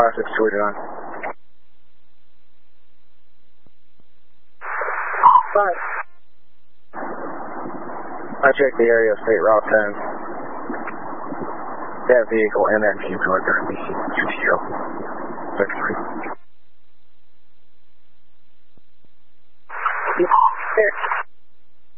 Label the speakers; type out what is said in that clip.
Speaker 1: 6 situated on. 5. I checked the area of State Route 10. That vehicle and that vehicle are currently QTO.